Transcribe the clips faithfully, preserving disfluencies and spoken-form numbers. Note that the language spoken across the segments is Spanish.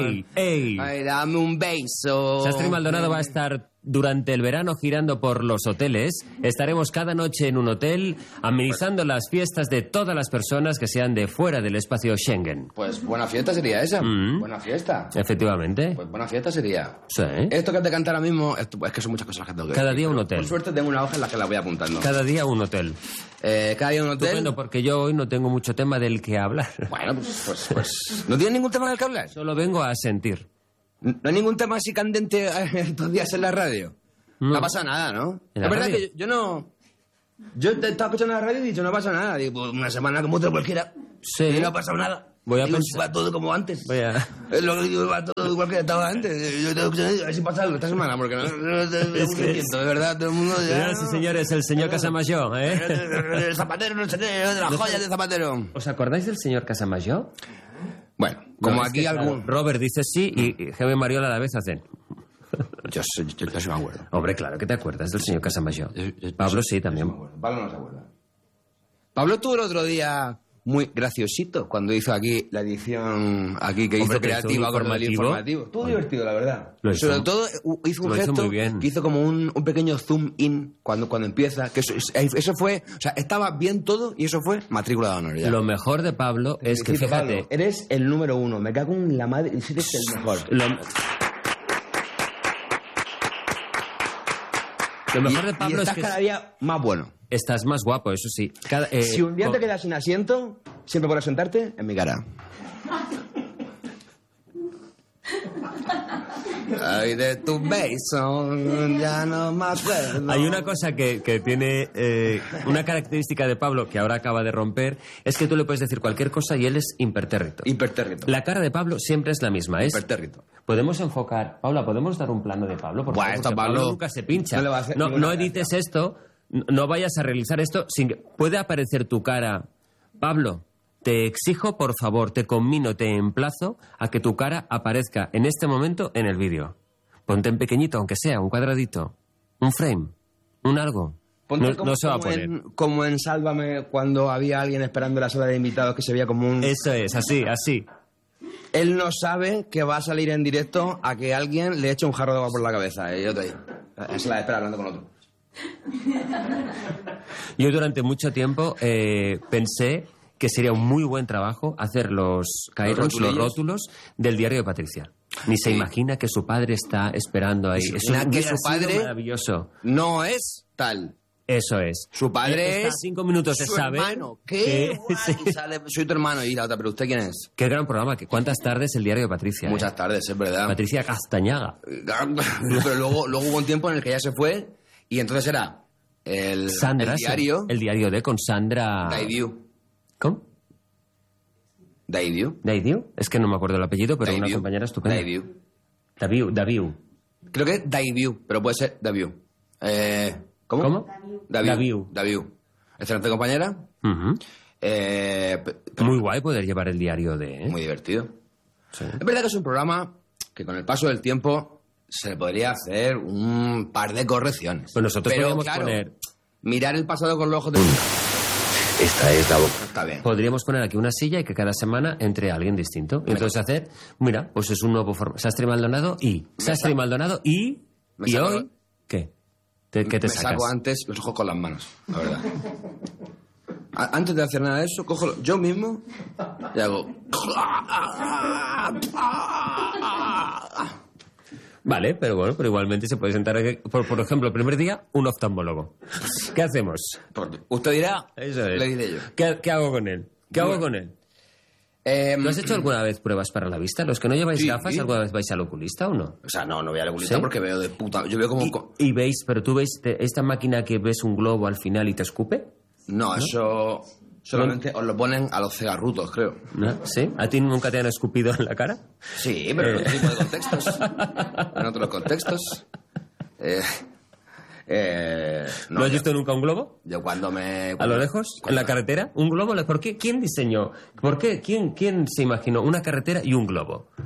¡Ey! ¡Ey! Ay, dame un beso. Sastre Maldonado va a estar durante el verano girando por los hoteles. Estaremos cada noche en un hotel amenizando las fiestas de todas las personas que sean de fuera del espacio Schengen. Pues buena fiesta sería esa. Mm. Buena fiesta. Efectivamente. Pues buena fiesta sería. Sí. Esto que te canta ahora mismo, esto, es que son muchas cosas las que tengo que Cada decir, día un pero hotel. Por suerte tengo una hoja en la que la voy apuntando. Cada día un hotel. Eh, cada día un hotel. Estupendo, porque yo hoy no tengo mucho tema del que hablar. Bueno, pues, pues, pues... ¿No tienes ningún tema del que hablar? Solo vengo a sentir. ¿No hay ningún tema así candente eh, estos días en la radio? No, No pasa nada, ¿no? ¿En La la radio? verdad es que yo, yo no... Yo te estaba escuchando la radio y he dicho, no pasa nada. Digo, pues una semana como otra cualquiera. Sí. Y no ha pasado nada. Voy a Digo, pensar- va todo como antes. Voy a... Es lo que digo, va todo igual que estaba antes. Yo tengo que a ver si pasa algo esta semana, porque no, no, no, no, Es que es- de verdad, todo el mundo ya... Señoras y señores, el señor Casamayor, ¿eh? El zapatero, no sé qué, de las joyas de zapatero. ¿Os acordáis del señor Casamayor? Bueno, como No, es aquí que, algún... claro, Robert dice sí y Jaime Mariola a la vez hacen. Yo, sé- yo, yo sí me acuerdo. Hombre, claro que te acuerdas del señor Casamayor. Pablo sí, también. Pablo no se acuerda. Pablo estuvo el otro día muy graciosito cuando hizo aquí la edición aquí que Hombre, hizo que hizo creativa un con el informativo. informativo. Estuvo divertido, la verdad. Lo hizo- Sobre todo uh, hizo un lo hizo gesto muy bien. que hizo como un, un pequeño zoom in cuando, cuando empieza. Que eso, es- eso fue, o sea, estaba bien todo y eso fue matrícula de honor. Ya. Lo mejor de Pablo es que, Felicito, fíjate, Pablo, eres el número uno. Me cago en la madre. Eres el mejor. lo, lo mejor Y- de Pablo y es estás que cada día más bueno. estás más guapo, eso sí. Cada, eh, Si un día con- te quedas sin asiento, siempre podrás sentarte en mi cara. Ay, de tu beso, ya no más acuerdo. Hay una cosa que, que tiene eh, una característica de Pablo que ahora acaba de romper, es que tú le puedes decir cualquier cosa y él es impertérrito. Hipertérrito. La cara de Pablo siempre es la misma, es... Hipertérrito. Podemos enfocar... Paula, ¿podemos dar un plano de Pablo? Por Buah, favor? esto Porque Pablo nunca se pincha. no le va a hacer No, ninguna no edites esto, n- no vayas a realizar esto sin que... Puede aparecer tu cara... Pablo, te exijo, por favor, te conmino, te emplazo a que tu cara aparezca en este momento en el vídeo. Ponte en pequeñito, aunque sea, un cuadradito, un frame, un algo. Ponte No, como, no se va a como poner. en, como en Sálvame, cuando había alguien esperando en la sala de invitados que se veía como un... Eso es, así, así. Él no sabe que va a salir en directo a que alguien le eche un jarro de agua por la cabeza. Y yo estoy ahí. Se la espera hablando con otro. Yo durante mucho tiempo eh, pensé que sería un muy buen trabajo hacer los caerons, los rotulillos. rótulos del diario de Patricia. Ni se Sí. imagina que su padre está esperando ahí. Se Eso imagina que hubiera su sido padre- maravilloso. No es tal. Eso es. Su padre Está es... a cinco minutos de su saber hermano. ¿Qué? que- Guay, sí. y sale, soy tu hermano. Y la otra, ¿pero usted quién es? Qué gran programa. que- ¿Cuántas tardes el diario de Patricia? Muchas eh? tardes, es verdad. Patricia Castañaga. Pero luego, luego hubo un tiempo en el que ya se fue y entonces era el, Sandra. el diario El diario de con Sandra... Daidiu. ¿Cómo? Daidiu. ¿Daidiu? Es que no me acuerdo el apellido, pero una Daidiu. compañera estupenda. Daidiu. Daviu, Daviu. Creo que es Daidiu, pero puede ser Daviu. Eh, ¿Cómo? ¿Cómo? Daviu. Daviu. Daviu. Excelente compañera. Ujú. Eh, pe- pe- Muy guay poder llevar el diario de... ¿eh? muy divertido. Sí. Es verdad que es un programa que con el paso del tiempo se le podría hacer un par de correcciones. Pues nosotros Pero, podríamos claro, poner... mirar el pasado con los ojos de... Esta es la boca. Está bien. Podríamos poner aquí una silla y que cada semana entre alguien distinto. Y entonces hacer, mira, pues es un nuevo formato. Sastre Maldonado y... Sastre saco- Maldonado y... me Y saco- hoy... ¿Qué? ¿Te- ¿Qué te Me sacas? saco antes los ojos con las manos, la verdad. A- Antes de hacer nada de eso, cojo lo- yo mismo y hago... Vale, pero bueno, pero igualmente se puede sentar... aquí. Por, por ejemplo, el primer día, un oftalmólogo. ¿Qué hacemos? Porque usted dirá, Eso es. le diré yo. ¿Qué, qué hago con él? ¿Qué hago Bueno. con él? Eh, ¿Tú has hecho alguna vez pruebas para la vista? ¿Los que no lleváis Sí. gafas, alguna vez vais al oculista o no? O sea, no, no voy a la oculista ¿Sí? porque veo de puta... Yo veo como... Y, y veis, pero tú veis te- esta máquina que ves un globo al final y te escupe, No, eso... Solamente os lo ponen a los cegarrutos, creo. ¿no? ¿Sí? ¿A ti nunca te han escupido en la cara? Sí, pero en Eh. otro tipo de contextos. En otros contextos. Eh, eh, ¿No, no, has yo, visto nunca un globo? yo cuando me... ¿A lo lejos? ¿En la carretera? ¿Un globo? ¿Por qué? ¿Quién diseñó? ¿Por qué? ¿Quién, quién se imaginó una carretera y un globo?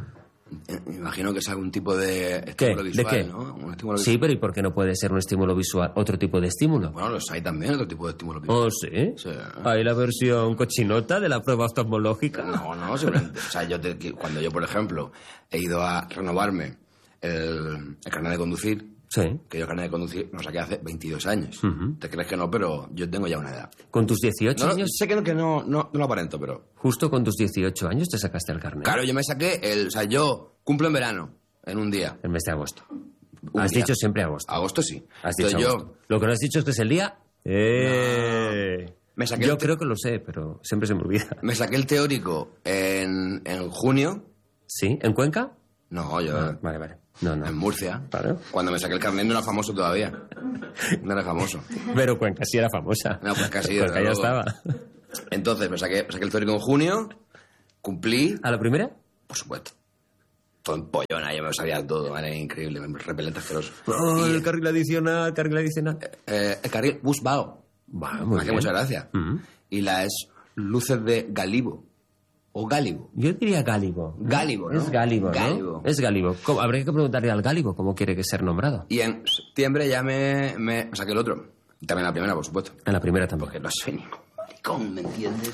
Me imagino que es algún tipo de estímulo ¿Qué? visual, ¿De qué? ¿no? Un estímulo Sí, visual. pero ¿y por qué no puede ser un estímulo visual otro tipo de estímulo? Bueno, los hay también, otro tipo de estímulo visual. ¿Oh, sí? Sí. ¿Hay la versión cochinota de la prueba oftalmológica? No, no, simplemente. O sea, yo te- que cuando yo, por ejemplo, he ido a renovarme el, el carnet de conducir, Sí. que yo el carnet de conducir lo saqué hace veintidós años. Ujú. ¿Te crees que no? Pero yo tengo ya una edad. ¿Con tus dieciocho No, no, años? sé que no, que no, no, no lo aparento, pero... Justo con tus dieciocho años te sacaste el carnet. Claro, yo me saqué el... O sea, yo cumplo en verano, en un día. El mes de agosto. Un Has día. dicho siempre agosto. Agosto sí. Has dicho Entonces agosto. yo Lo que no has dicho es que es el día... ¡Eh! Me saqué Yo el te- creo que lo sé, pero siempre se me olvida. me saqué el teórico en, en junio. ¿Sí? ¿En Cuenca? No, yo... Ah, vale, vale. No, no. En Murcia. Claro. Cuando me saqué el carnet no era famoso todavía. No era famoso. Pero Cuenca sí era famosa. No, pues casi, Cuenca desde ya luego. estaba. Entonces me saqué, me saqué el teórico en junio, cumplí, ¿A la primera? por supuesto. Todo en pollona, yo me lo sabía todo, era increíble, repelente asqueroso. Oh, Y, el carril adicional, carril adicional. eh, el carril bus Bao. Va, Me muy hace bien. muchas gracias. Mm. Y las luces de Galibo. O Gálibo. Yo diría Gálibo. ¿no? Gálibo, ¿no? Es Gálibo, ¿no? Gálibo. Es Gálibo. ¿Cómo? Habría que preguntarle al Gálibo cómo quiere que ser nombrado. Y en septiembre ya me, me, me saqué el otro. Y también la primera, por supuesto. En la primera tampoco. Porque no soy ningún maricón, ¿me entiendes?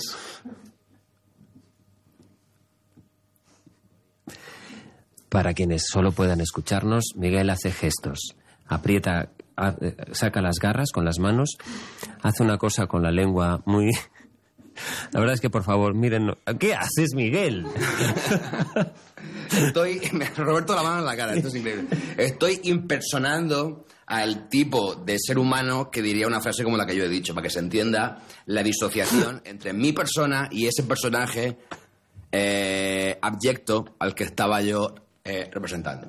Para quienes solo puedan escucharnos, Miguel hace gestos. Aprieta, ha- eh, saca las garras con las manos, hace una cosa con la lengua muy... La verdad es que, por favor, miren... ¿Qué haces, Miguel? Estoy... Me Roberto la mano en la cara, esto es increíble. Estoy impersonando al tipo de ser humano que diría una frase como la que yo he dicho, para que se entienda la disociación entre mi persona y ese personaje eh, abyecto al que estaba yo eh, representando.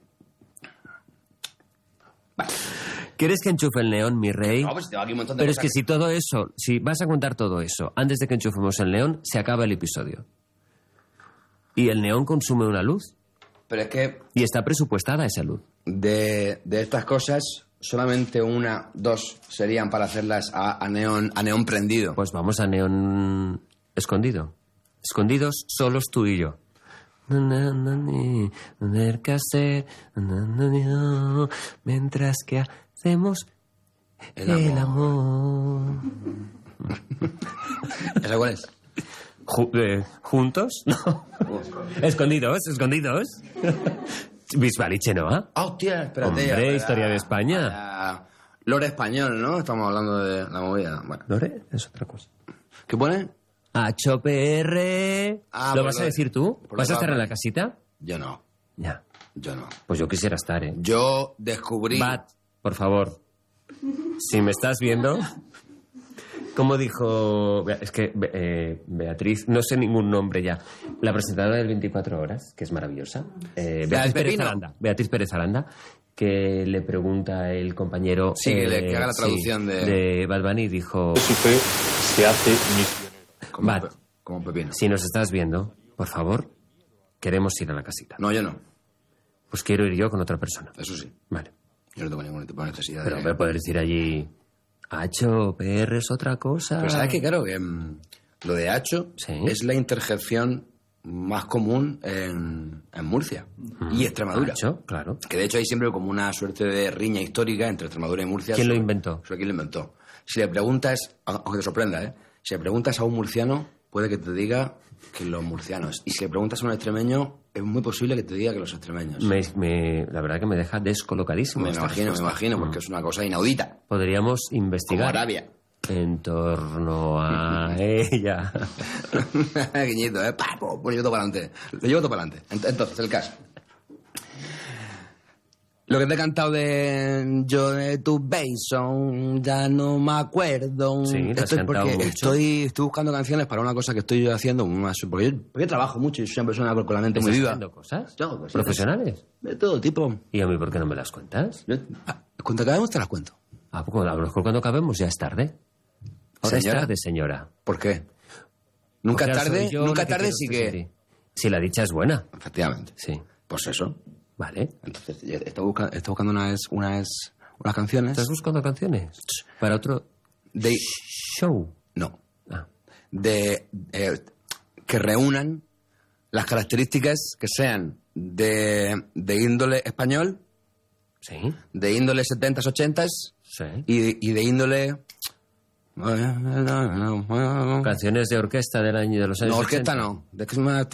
Vale. ¿Quieres que enchufe el neón, mi rey? No, pues tengo aquí un montón de Pero es cosas que si todo eso, si vas a contar todo eso antes de que enchufemos el neón, se acaba el episodio. Y el neón consume una luz. Pero es que Y está presupuestada esa luz. de, de estas cosas, solamente una, dos serían para hacerlas a, a neón, a neón prendido. Pues vamos a neón escondido. Escondidos, solos tú y yo. Na, na, na, ni, no tener que hacer, na, na, ni, no, mientras que hacemos El el, amor. amor. ¿Esa cuál es? Ju- eh, ¿Juntos? No. Escondidos, escondidos. Bisbaliche, ¿no? Ah, hostia, espérate. Hombre, para- historia de España. para Lore español, ¿no? Estamos hablando de la movida. Bueno. Lore, es otra cosa. ¿Qué pone? H P R. Ah, ¿Lo por vas lo a de- decir tú? por lo ¿Vas a de estar en la Batman. casita? Yo no. Ya. Yo no. Pues yo quisiera estar, ¿eh? Yo descubrí... Bat, por favor. Si me estás viendo. Como dijo. Bea- Es que eh, Beatriz, no sé ningún nombre ya. La presentadora del veinticuatro horas, que es maravillosa. eh, del Beatriz Pérez pepino. Aranda. Beatriz Pérez Aranda, que le pregunta el compañero. Sí, que le- que haga la sí, traducción de- de Bad Bunny y dijo: Príncipe se hace misionero. Como, Bat. pe- como pepino. Si nos estás viendo, por favor, queremos ir a la casita. No, yo no. Pues quiero ir yo con otra persona. Eso sí. Vale. Yo no tengo ningún tipo de necesidad Pero de... voy a poder decir allí. H P R es otra cosa. Pero ¿sabes qué? Claro, que mm, lo de hacho Sí. es la interjección más común en, en Murcia y Extremadura. Hacho, claro. Que de hecho hay siempre como una suerte de riña histórica entre Extremadura y Murcia. ¿Quién lo sobre- inventó? Sobre quién lo inventó. Si le preguntas, aunque te sorprenda, ¿eh? Si le preguntas a un murciano, puede que te diga que los murcianos. Y si le preguntas a un extremeño, es muy posible que te diga que los extremeños. Me, me- la verdad que me deja descolocadísimo. Me esta imagino, me respuesta. imagino, porque es una cosa inaudita. Podríamos Como investigar Arabia. en torno a ella. Guiñito, ¿eh? Pa, po, pues yo todo para adelante. Lo llevo todo para adelante. Ent- Entonces, el caso. Lo que te he cantado de yo de tu beso, ya no me acuerdo. Sí, lo has Esto es cantado porque mucho. estoy, estoy buscando canciones para una cosa que estoy yo haciendo. Una, porque, yo, porque yo trabajo mucho y soy una persona con la mente muy ¿Estás viva. haciendo cosas? Yo hago cositas. ¿Profesionales? De todo tipo. ¿Y a mí por qué no me las cuentas? Yo, ah, cuando acabemos te las cuento. ¿A poco? A lo mejor cuando acabemos ya es tarde. Ahora Señora. es tarde, señora. ¿Por qué? Nunca Porque es ahora soy tarde, yo nunca la es tarde quiero sí usted que... sentir. Si la dicha es buena. Efectivamente. Sí. Pues eso. Vale. Entonces, yo estoy buscando, estoy buscando unas, unas, unas canciones ¿Estás buscando canciones? Para otro de... show. No. Ah. De... eh, que reúnan las características que sean de, de índole español, Sí, de índole setentas, ochentas sí. y, y de índole... Canciones de orquesta del año de los años No, orquesta ochenta. no. De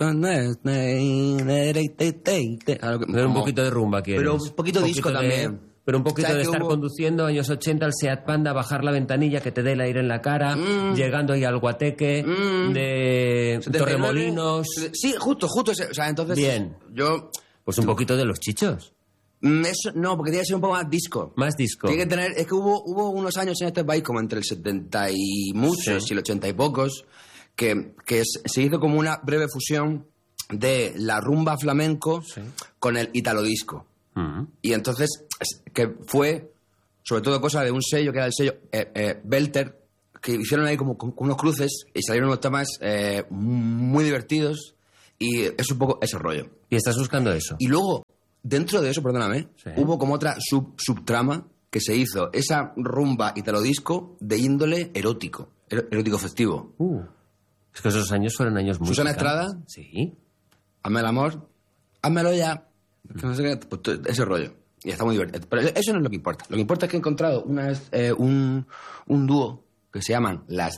que- Pero un poquito de rumba quieres. Pero un poquito disco de- también. Pero un poquito ¿Sabes de que estar hubo- conduciendo años ochenta al Seat Panda, bajar la ventanilla, que te dé el aire en la cara, Mm. llegando ahí al Guateque, Mm. de Torremolinos. Sí, justo, justo. ese- O sea, entonces... Bien. Yo... Pues un poquito de los chichos. Mm, Eso, no, porque tiene que ser un poco más disco. Más disco. Tiene que tener... Es que hubo, hubo unos años en este país, como entre el setenta y muchos Sí. y el ochenta y pocos, que, que es- se hizo como una breve fusión de la rumba flamenco Sí. con el italo disco. Mm. Y entonces, es- que fue sobre todo cosa de un sello, que era el sello eh, eh, Belter, que hicieron ahí como con- con unos cruces y salieron unos temas eh, muy divertidos y es un poco ese rollo. Y estás buscando eso. Y luego, dentro de eso, perdóname, Sí. hubo como otra sub, subtrama que se hizo, esa rumba italo disco de índole erótico, ero- erótico festivo. Uh, es que esos años fueron años muy... Susana picantes. Estrada. Sí. Hazme el amor, házmelo ya. Que no sé qué, pues, todo ese rollo. Y está muy divertido. Pero eso no es lo que importa. Lo que importa es que he encontrado una vez, eh, un, un dúo que se llaman las...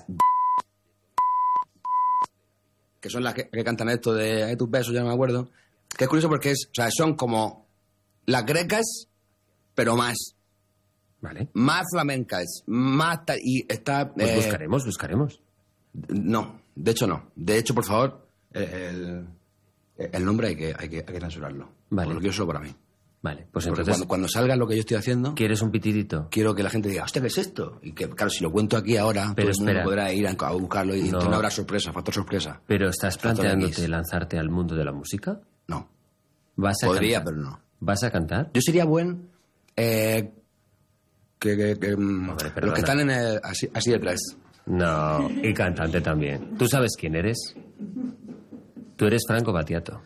que son las que, que cantan esto de "Ay, tus besos", ya no me acuerdo. Que es curioso porque es, o sea, son como las grecas, pero más. Vale. Más flamencas. Más... ta- y está... Pues eh, buscaremos, buscaremos. No, de hecho no. De hecho, por favor, el, el nombre hay que, hay que, hay que censurarlo. Vale. Porque lo quiero solo para mí. Vale, pues Porque entonces, cuando, cuando salga lo que yo estoy haciendo, ¿quieres un pitidito? quiero que la gente diga, hostia, ¿qué es esto? Y que, claro, si lo cuento aquí ahora, Pero todo el mundo espera. podrá ir a, a buscarlo y No. no. no habrá sorpresa, factor sorpresa. ¿Pero estás Factor planteándote X. lanzarte al mundo de la música? No. ¿Vas a Podría, cantar? pero no. ¿Vas a cantar? Yo sería buen... Eh, que, que, que, mm, Hombre, los perdona. que están en el, así, así detrás. No, y cantante también. ¿Tú sabes quién eres? Tú eres Franco Battiato.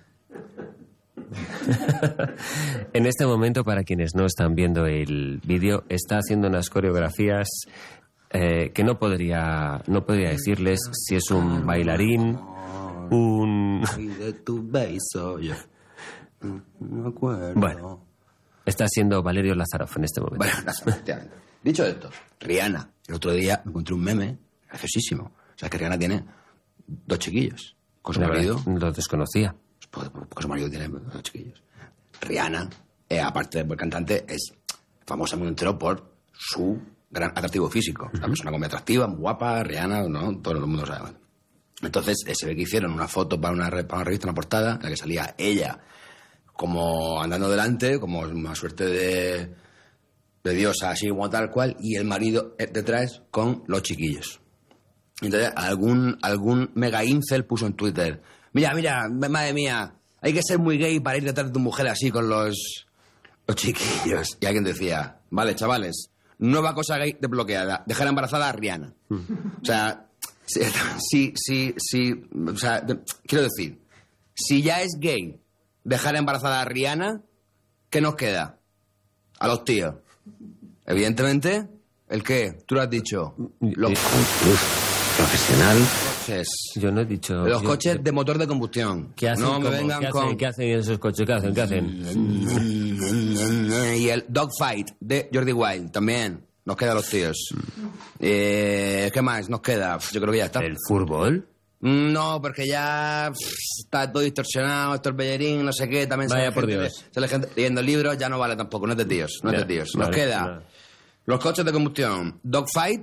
En este momento, para quienes no están viendo el vídeo, está haciendo unas coreografías eh, que no podría, no podría decirles si es un bailarín, un... Y de tu beso, yo no me acuerdo. Bueno, está siendo Valerio Lazaroff en este momento. Bueno, no, efectivamente. Dicho esto, Rihanna. El otro día me encontré un meme graciosísimo. O sea, que Rihanna tiene dos chiquillos. Con su La marido. verdad, lo desconocía. Pues, porque su marido tiene dos chiquillos. Rihanna, eh, aparte de buen cantante, es famosa muy entero por su gran atractivo físico. Una persona muy atractiva, muy guapa, Rihanna, ¿no? Todo el mundo sabe. Entonces, eh, se ve que hicieron una foto para una, re- para una revista, una portada, en la que salía ella como andando delante, como una suerte de, de diosa, así como tal cual, y el marido eh, detrás con los chiquillos. Entonces, algún, algún mega incel puso en Twitter, mira, mira, madre mía, hay que ser muy gay para ir detrás de tu mujer así con los, los chiquillos. Y alguien decía, vale, chavales, nueva cosa gay desbloqueada, dejar embarazada a Rihanna. O sea, sí, sí, sí, sí, o sea, de- quiero decir, si ya es gay dejar embarazada a Rihanna, ¿qué nos queda? A los tíos. Evidentemente, ¿el qué? Tú lo has dicho. Los Plus profesional. coches. Yo no he dicho... Los yo- coches de motor de combustión. ¿Qué hacen? No me ¿Cómo? vengan ¿Qué hacen? con... ¿Qué hacen esos coches? ¿Qué hacen? ¿Qué hacen? Y el Dogfight de Jordi Wild también. Nos queda a los tíos. Eh, ¿Qué más nos queda? Yo creo que ya está. ¿El fútbol? No, porque ya pff, está todo distorsionado, esto el bellerín, no sé qué, también Vaya sale por gente, Dios. sale gente leyendo libros, ya no vale tampoco, no es de tíos, no es Ya, de tíos. Nos vale, queda vale. los coches de combustión, Dogfight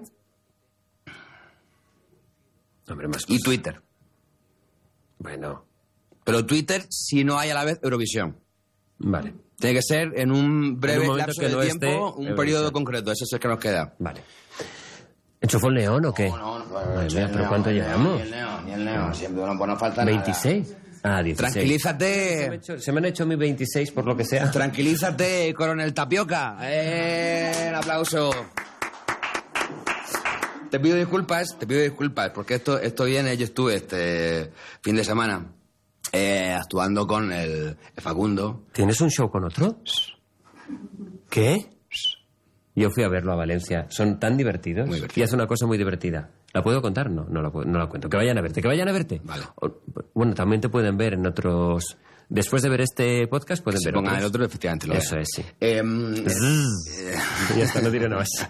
Hombre, más y cosas. Twitter. Bueno, Pero Twitter si no hay a la vez Eurovisión. vale, Tiene que ser en un breve En un momento lapso que de no tiempo, esté un Eurovisión. periodo concreto, ese es el que nos queda. vale. ¿Enchufó el neón o qué? No, no, no, Madre ni mía, el ¿pero neón, cuánto ni el neón, llevamos? Ni el neón, ni el neón, siempre no, pues no falta nada. ¿veintiséis? Ah, dieciséis. Se me, Tranquilízate, ha hecho- se me han hecho mis veintiséis por lo que sea. tranquilízate, coronel Tapioca. ¡Eh! Un aplauso. Te pido disculpas, te pido disculpas, porque esto, esto viene, yo estuve este fin de semana eh, actuando con el, el Facundo. ¿Tienes un show con otro? ¿Qué? Yo fui a verlo a Valencia. Son tan divertidos. Muy divertidos. Y hace una cosa muy divertida. ¿La puedo contar? No, no la, puedo- no la cuento. Que vayan a verte, que vayan a verte. Vale. O- bueno, también te pueden ver en otros Después de ver este podcast pueden Si ver pongan otros. el otro, efectivamente lo Eso vean. es, sí. Eh, Ya está, no diré nada más.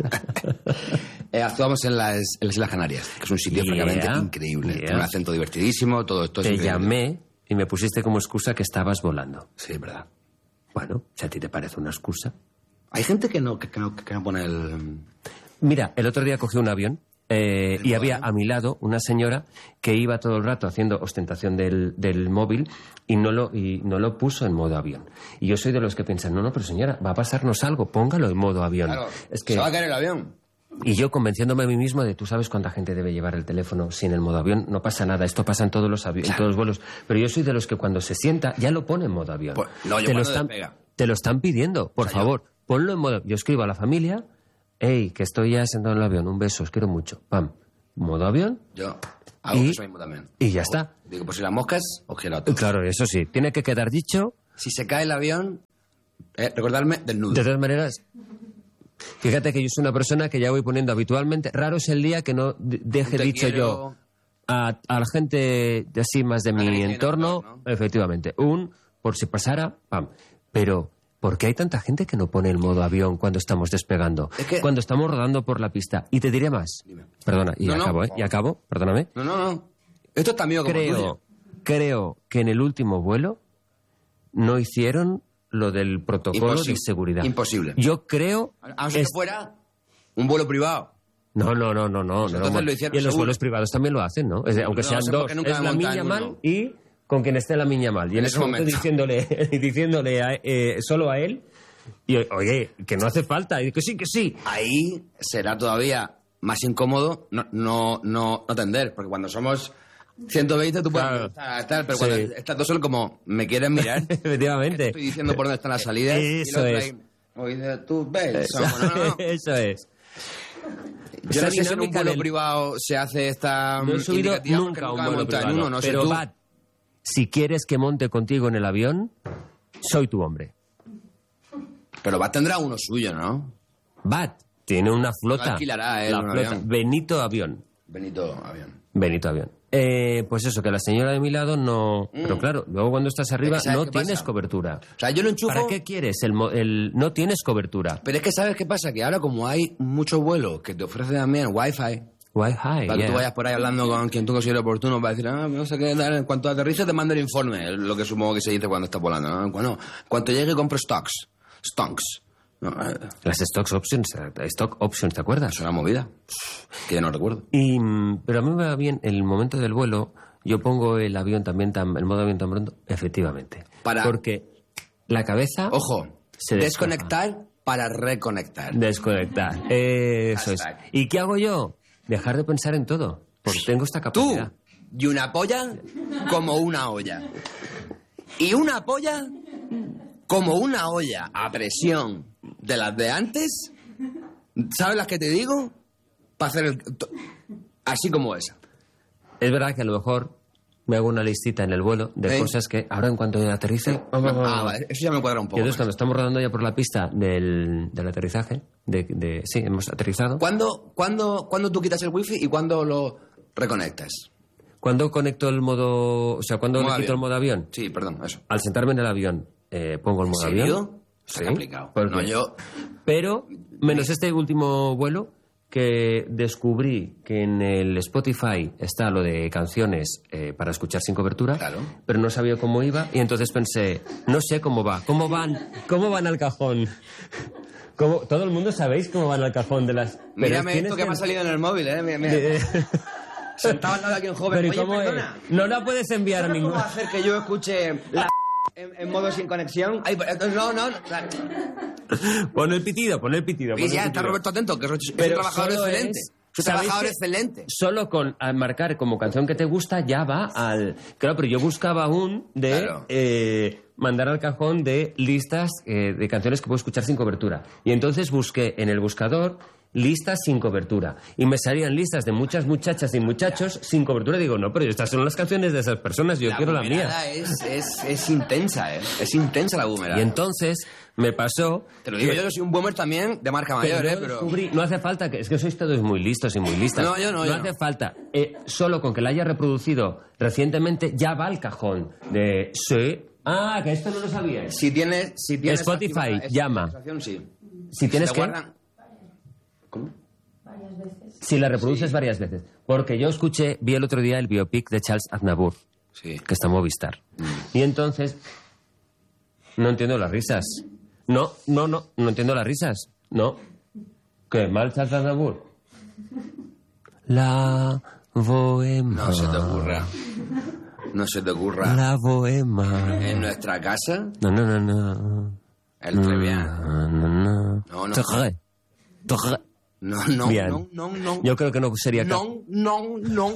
eh, actuamos en las, en las Islas Canarias, que es un sitio Yeah, francamente increíble. yeah. Tiene un acento divertidísimo, todo esto es Te increíble. llamé y me pusiste como excusa que estabas volando. Sí, es verdad. Bueno, si a ti te parece una excusa. Hay gente que no, que, que no, que no pone el... Mira, el otro día cogí un avión eh, ¿El y modo había avión? a mi lado una señora que iba todo el rato haciendo ostentación del, del móvil y no, lo, y no lo puso en modo avión. Y yo soy de los que piensan, no, no, pero señora, va a pasarnos algo, póngalo en modo avión. Claro, es que, se va a caer el avión. y yo convenciéndome a mí mismo de, tú sabes cuánta gente debe llevar el teléfono sin el modo avión, no pasa nada, esto pasa en todos los, avi- en todos los vuelos. Pero yo soy de los que cuando se sienta ya lo pone en modo avión. Pues, no, yo te, lo cuando están, despega. te lo están pidiendo, por O sea, favor, ponlo en modo. Yo escribo a la familia, hey, que estoy ya sentado en el avión, un beso, os quiero mucho. Pam, modo avión Yo hago Y- eso mismo también. y ya está. Digo, pues si las moscas, os quiero a todos. Claro, eso sí, tiene que quedar dicho. Si se cae el avión, eh, recordarme desnudo. De todas maneras, fíjate que yo soy una persona que ya voy poniendo habitualmente. Raro es el día que no de- deje Te dicho quiero. yo a, a la gente de así más de mi gente de entorno, entorno. efectivamente, un por si pasara, pam. Pero, ¿por qué hay tanta gente que no pone el modo avión cuando estamos despegando? Es que- Cuando estamos rodando por la pista. Y te diré más. Dime. Perdona, y No, no. acabo, ¿eh? Y acabo, perdóname. No, no, no. Esto es tan mío como Creo, tuyo. creo que en el último vuelo no hicieron lo del protocolo Imposible. de seguridad. Imposible. Yo creo... A no ser es- que fuera un vuelo privado. No, no, no, no, no. Pues no, entonces no. lo hicieron Y en los seguro. vuelos privados también lo hacen, ¿no? Es de- aunque No sean sé dos. porque nunca Es me la he montado niña en mal uno. y con quien esté la niña mal. Y en, En ese ese momento, momento. diciéndole, y diciéndole a- eh, solo a él, y oye, que no hace falta, y que sí, que sí. Ahí será todavía más incómodo no, no, no, no atender, porque cuando somos ciento veinte tú puedes Claro. estar, estar, pero Sí. cuando estás dos solo como, ¿me quieres mirar? ¿Qué te Efectivamente. estoy diciendo por dónde están las salidas? Y Eso el otro es. ahí, o dice, tú ves. Eso, No, no, no. eso es. Yo no Esa sé si en un dinámica vuelo del- priveo se hace esta No he mm, subido indicativa, porque nunca a un me he vuelo montado en privado. uno, no sé pero, tú. Bat, si quieres que monte contigo en el avión, soy tu hombre. Pero Bat tendrá uno suyo, ¿no? Bat tiene una flota. alquilará él la un flota. avión. Benito Avión. Benito Avión. Benito Avión. Eh, pues eso, que la señora de mi lado no... Pero claro, luego cuando estás arriba Es que ¿sabes no qué tienes pasa? cobertura. O sea, yo lo enchufo... ¿Para qué quieres? El, mo- el- no tienes cobertura. Pero es que ¿sabes qué pasa? Que ahora como hay muchos vuelos que te ofrecen también Wi-Fi, Wi-Fi, para que yeah. tú vayas por ahí hablando con quien tú consideres oportuno para decir, ah, no sé qué, tal, en cuanto aterrices te mando el informe, es lo que supongo que se dice cuando estás volando, ¿no? Cuando, cuando llegue compro stocks, stonks. No, eh, Las stocks options, eh, stock options, ¿te acuerdas? es una movida que ya no recuerdo. Y, mm, pero a mí me va bien el momento del vuelo. Yo pongo el avión también, tan, el modo avión tan pronto, efectivamente. Para- Porque la cabeza... Ojo, Se desconectar para reconectar. Desconectar. Eso es. Hashtag. ¿Y qué hago yo? Dejar de pensar en todo. Porque tengo esta Tú capacidad. y una polla como una olla. Y una polla como una olla a presión de las de antes. ¿Sabes las que te digo? Para hacer el... to- Así como esa. Es verdad que a lo mejor me hago una listita en el vuelo de ¿Eh? cosas que ahora en cuanto aterrice... Ah, vale, eso ya me cuadra un Y poco. entonces más. cuando estamos rodando ya por la pista del, del aterrizaje, de, de- sí, hemos aterrizado. ¿Cuándo, cuándo, ¿Cuándo tú quitas el wifi y cuándo lo reconectas? ¿Cuándo conecto el modo... O sea, ¿cuándo Modo le quito avión. el modo avión? Sí, perdón, eso. Al sentarme en el avión, eh, pongo el modo ¿En serio? avión. Está complicado. ¿Por No, qué? yo... Pero, menos este último vuelo, que descubrí que en el Spotify está lo de canciones eh, para escuchar sin cobertura, Claro. pero no sabía cómo iba, y entonces pensé, no sé cómo va, cómo van, cómo van al cajón. ¿Cómo- todo el mundo sabéis cómo van al cajón de las... pero Mírame tienes esto que me ha salido en el móvil, ¿eh? Mira, mira. de- Sentado al lado de aquí un joven. Pero ¿y Oye, cómo es? perdona. No la puedes enviar a ¿Sabes ningún... cómo hacer que yo escuche la en, en modo sin conexión? Ay, pero- no, no, no. o sea, Pon el pitido, pon el pitido. pon Y el ya está pitido. Roberto Atento, que es un es un Pero trabajador solo excelente. es- Es un ¿sabéis trabajador que excelente. Solo con al marcar como canción que te gusta ya va al... Claro, pero yo buscaba un de Claro. eh, mandar al cajón de listas eh, de canciones que puedo escuchar sin cobertura. Y entonces busqué en el buscador listas sin cobertura. Y me salían listas de muchas muchachas y muchachos sin cobertura. Digo, no, pero estas son las canciones de esas personas, yo quiero la mía. bumerada Es, es, es intensa, ¿eh? Es intensa la boomerang. Y entonces me pasó... Te lo digo que- yo, yo soy un boomer también de marca Pero mayor, ¿eh? yo Pero... descubrí- no hace falta que... Es que sois todos muy listos y muy listas. No, yo no, yo hace no. falta. Eh, solo con que la haya reproducido recientemente ya va al cajón de... Sí, Ah, que esto no lo sabías. Si tienes... Si tienes Spotify, activada esa llama. actualización, sí. Si tienes te que... guardan- ¿Cómo? Si la reproduces varias veces. Porque yo escuché, vi el otro día el biopic de Charles Aznavour, Sí. que está en Movistar. Y entonces... No entiendo las risas. No, no, no, no entiendo las risas. No. ¿Qué? ¿Mal Charles Aznavour? La bohema. No se te ocurra. No se te ocurra. La bohema. En nuestra casa, No, no, no, no. el Trevian. No, no, no. No, no. Torre. Torre. No, no, Bien. no, no, no. Yo creo que no sería capaz. No, no, no.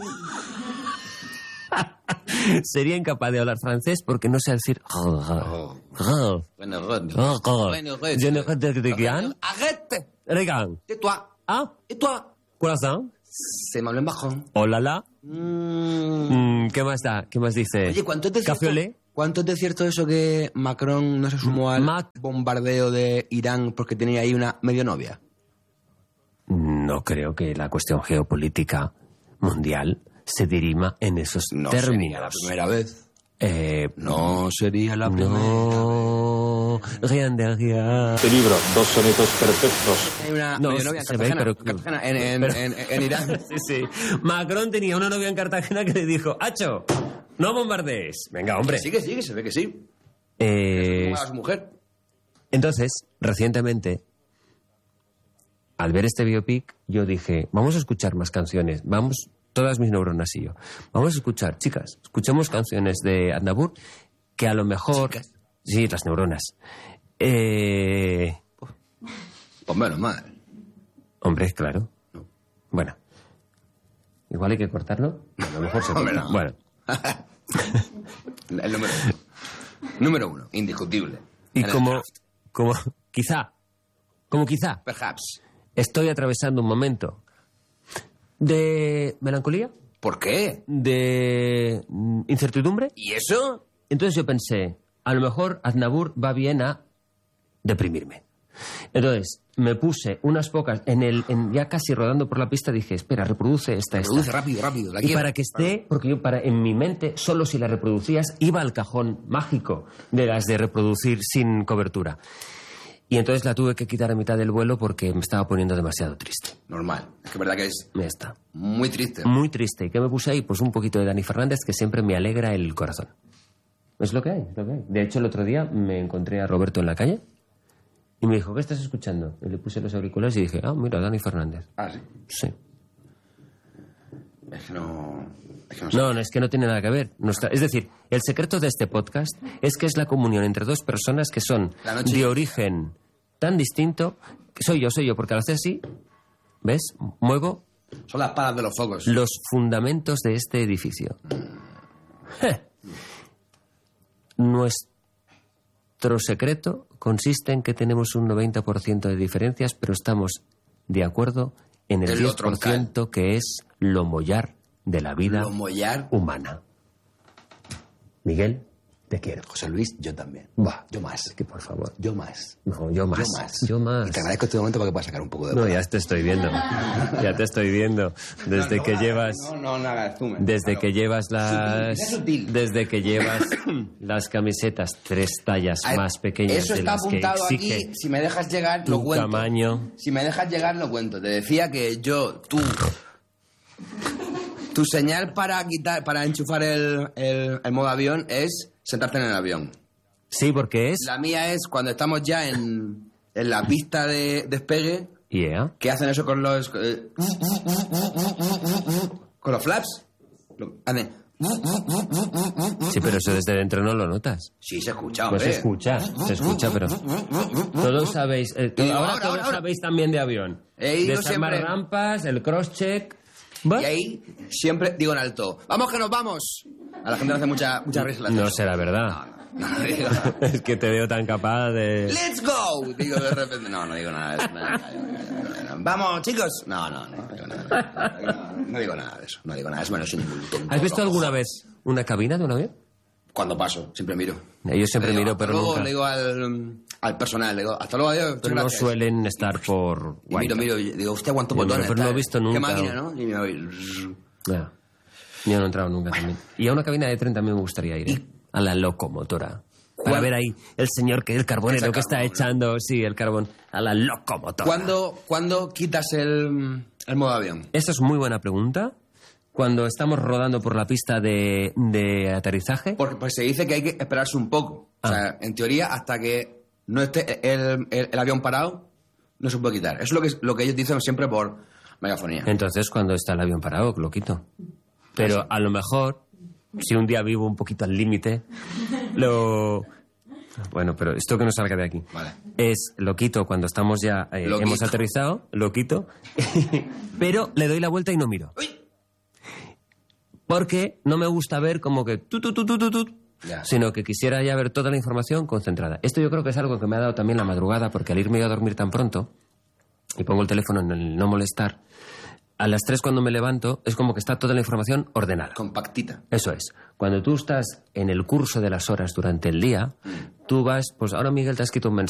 Sería incapaz de hablar francés porque no sé decir. Oh. Bueno, Rod. Oh, Bueno, Rod. Je ne sais de rien. Arrête. Regarde. Tais-toi. Ah, Tais-toi. corazón. Se me habló en bajón. Hola, la. Mm. Mm, ¿Qué más da? ¿Qué más dice? Oye, ¿cuánto es de Café cierto? olé. ¿Cuánto es de cierto eso que Macron no se sumó al Mac- bombardeo de Irán porque tenía ahí una medio novia? No creo que la cuestión geopolítica mundial se dirima en esos No sería la términos. primera vez. Eh, No sería la primera. no, rien de rien. Este libro, dos sonetos perfectos. Hay una No, medio novia en se ve, Cartagena, pero- en, Cartagena, en, en- pero- en- en Irán. Sí, sí. Macron tenía una novia en Cartagena que le dijo, Hacho, no bombardees. Venga, hombre. Sí que sí, que se ve que sí. Eh, Como a su mujer. entonces, recientemente, al ver este biopic, yo dije, vamos a escuchar más canciones. Vamos, todas mis neuronas y yo. Vamos a escuchar, chicas, escuchemos canciones de Aznavour que a lo mejor... ¿Chicas? Sí, las neuronas. Eh, Pues menos mal. hombre, claro. No. Bueno. Igual hay que cortarlo. A lo mejor se Hombre, corta. no. Bueno. El número uno. Número uno, indiscutible. Y En el como, draft. como quizá, como quizá, Perhaps. estoy atravesando un momento de melancolía, ¿Por qué? de mm, incertidumbre. ¿Y eso? Entonces yo pensé, a lo mejor Aznavour va bien a deprimirme. Entonces me puse unas pocas, en el, en, ya casi rodando por la pista, dije, espera, reproduce esta, esta. Reproduce rápido, rápido. La Y quiero. para que esté, porque yo para en mi mente, solo si la reproducías, iba al cajón mágico de las de reproducir sin cobertura. Y entonces la tuve que quitar a mitad del vuelo porque me estaba poniendo demasiado triste. Normal. Es que es verdad que es Ya está. muy triste. Muy triste. ¿Y qué me puse ahí? Pues un poquito de Dani Fernández, que siempre me alegra el corazón. Es lo que hay, es lo que hay. De hecho, el otro día me encontré a Roberto en la calle y me dijo, ¿qué estás escuchando? Y le puse los auriculares y dije, ah, mira, Dani Fernández. Ah, sí. Sí. Es que no... Es que no sé. No, no, es que no tiene nada que ver. No está- Es decir, el secreto de este podcast es que es la comunión entre dos personas que son La noche- de origen tan distinto. Que soy yo, soy yo, porque al hacer así, ¿ves? Muevo Son las palas de los focos. los fundamentos de este edificio. Je. Nuestro secreto consiste en que tenemos un noventa por ciento de diferencias, pero estamos de acuerdo en el Es lo diez por ciento que es lo mollar de la vida Lo mollar. humana. Miguel, te quiero. José Luis, yo también. Buah, Yo más. que por favor. Yo más. No, yo más. Yo más. Yo más. Y te agradezco este momento para que puedas sacar un poco de... No, ya te estoy viendo. Ya te estoy viendo. Desde No, que no, llevas... No, no, no hagas zoom. Desde Claro. que llevas las... Sutil, sutil. Desde que llevas las camisetas tres tallas Ay, más pequeñas Eso de está las que apuntado exige aquí. Si me dejas llegar, tu lo cuento. tamaño. Si me dejas llegar, lo cuento. Te decía que yo, tú... Tu señal para quitar, para enchufar el, el, el modo avión es sentarte en el avión. Sí, porque es... La mía es cuando estamos ya en, en la pista de despegue, Yeah. que hacen eso con los... eh, con los flaps. Lo- hacen... Sí, pero eso desde dentro no lo notas. Sí, se escucha, Pues hombre. se escucha, se escucha, pero... Todos sabéis... eh, todo- Y digo, ahora, ahora, todos ahora, ahora. sabéis también de avión. He ido Desarmar siempre- rampas, el cross-check... Y ahí siempre digo en alto, ¡vamos que nos vamos! A la gente le hace mucha, mucha risa. No será verdad. No, no, no digo. Es que te veo tan capaz de... ¡Let's go! Digo de repente, no, no digo nada de eso. No, no, no, no. ¡Vamos, chicos! No, no, no, no digo nada. No, no digo nada de eso. No digo nada de eso. Bueno, soy ningún tonto. ¿Has visto alguna vez una cabina de un avión? Cuando paso, siempre miro. Yo siempre Le digo, miro, hasta pero luego, nunca. Le digo al, al personal, le digo, hasta luego, adiós. Pero no gracias. suelen estar por... Y miro, miro, y digo, hostia, cuántos Yo no, botones. pero no tal. he visto nunca. Qué máquina, ¿no? Y me voy... Ya. Yo no he entrado nunca también. Y a una cabina de tren también me gustaría ir, ¿eh? A la locomotora. para ¿Cuál? ver ahí el señor que el carbonero Echa que está carbón, echando, sí, el carbón a la locomotora. ¿Cuándo, ¿Cuándo quitas el, el modo avión? Esa es muy buena pregunta. Cuando estamos rodando por la pista de, de aterrizaje. Porque pues, se dice que hay que esperarse un poco. Ah. O sea, en teoría, hasta que no esté el, el, el avión parado, no se puede quitar. Eso es lo que, lo que ellos dicen siempre por megafonía. Entonces, cuando está el avión parado, lo quito. Pero a lo mejor, si un día vivo un poquito al límite, lo... Bueno, pero esto que no salga de aquí. Vale. Es, lo quito cuando estamos ya, eh, Lo hemos quito. aterrizado, lo quito, pero le doy la vuelta y no miro. ¡Uy! Porque no me gusta ver como que tu, tu, tu, tu, tu, tu, Ya. sino que quisiera ya ver toda la información concentrada. Esto yo creo que es algo que me ha dado también la madrugada, porque al irme yo a dormir tan pronto, y pongo el teléfono en el no molestar, a las tres cuando me levanto es como que está toda la información ordenada. Compactita. Eso es. Cuando tú estás en el curso de las horas durante el día, tú vas, pues ahora Miguel te ha escrito un mensaje.